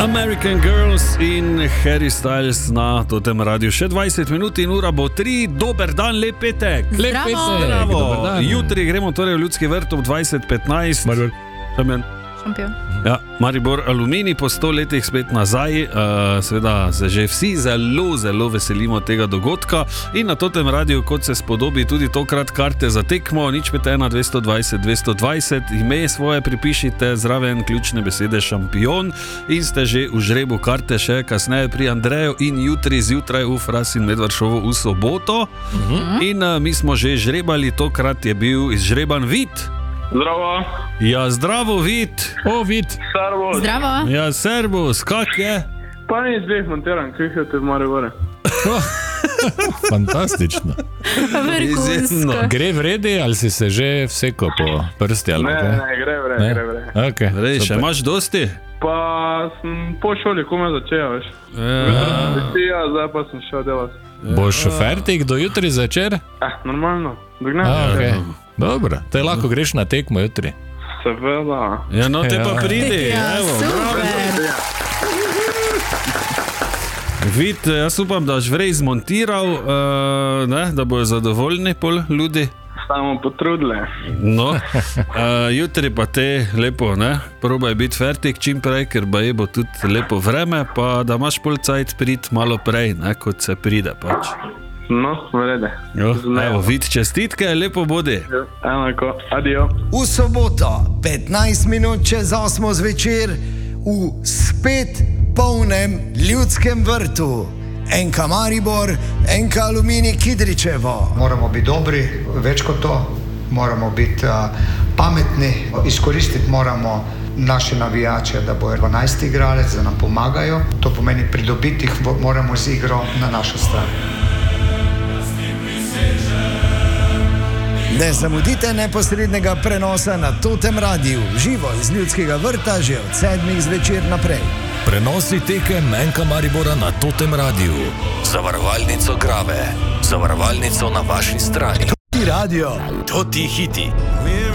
American Girls in Harry Styles na Totem Radiu. Še 20 minut in ura bo 3. Dober dan, lep petek. Lep petek. Zdravo. Jutri gremo torej v Ljudski vrt ob 20:15. Maribor. Šampion. Ja, Maribor Aluminij po 100 letih spet nazaj. Seveda se že vsi zelo veselimo tega dogodka. In na Totem Radiu, kot se spodobi, tudi tokrat karte za tekmo. 051 220 220. Ime svoje pripišite, zraven ključne besede šampion. In ste že v žrebu karte še kasneje pri Andreju in jutri zjutraj v Fras in Medvaršovo v soboto. In mi smo že žrebali, tokrat je bil izžreban Vid. Zdravo. Ja, zdravo, Vid. O, Vid. Servus. Zdravo. Ja, servus, kak je? Pa ni dveh montiran, krihate v Maribore. Fantastično. Vrhunsko. Gre v redi, ali si se že vsekal po prsti? Ali Ne, gre v redu. Okay, Rej, še imaš dosti? Pa sem po šoli kome začel, veš. Ja, zdaj pa sem šel delati. Boš fertik do jutri zvečer? Normalno. Dognem. Okay. Dobro, te lahko greš na tekmo jutri. Seveda. Ja, no te pa pridi. Ja, Evo, super. Vid, jaz upam, da boš vrej zmontiral, da bojo zadovoljni pol ljudi. Samo potrudili. No, jutri pa te lepo, probaj biti fertik čim prej, ker bo tudi lepo vreme, pa da imaš pol cajt priti malo prej, kot se pride pač. No, v redu. Evo, Vid, čestitke, lepo bodi. Enako, adijo. V soboto, 15 minut čez 8 zvečer, v spet polnem Ljudskem vrtu. NK Maribor, NK Aluminij Kidričevo. Moramo biti dobri, več kot to, moramo biti pametni, izkoristiti moramo naše navijače, da bojo 12 igralec, da nam pomagajo. To pomeni pridobiti jih moramo z igro na našo stran. Ne zamudite neposrednega prenosa na Totem Radiu, živo iz Ljudskega vrta že od 7 zvečer naprej. Prenosi tekem NK Maribora na Totem Radiu. Zavarovalnico Grave. Zavarovalnico na vaši strani. Radio, To ti hiti. we